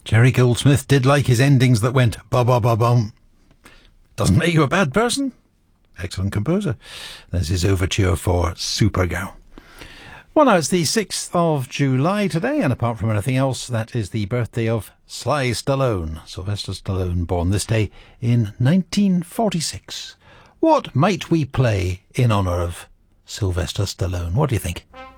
Jerry Goldsmith did like his endings that went ba-ba-ba-bum. Doesn't make you a bad person. Excellent composer. There's his overture for Supergirl. Well, now it's the 6th of July today, and apart from anything else, that is the birthday of Sly Stallone, Sylvester Stallone, born this day in 1946. What might we play in honour of Sylvester Stallone? What do you think?